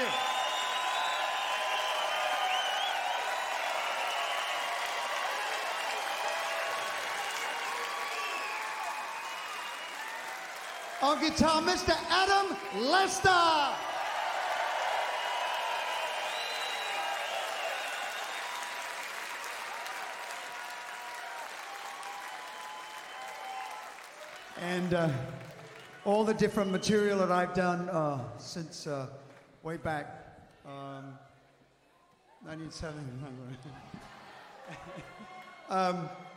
you. On guitar, Mr. Adam Lester. And all the different material that I've done since way back 1970.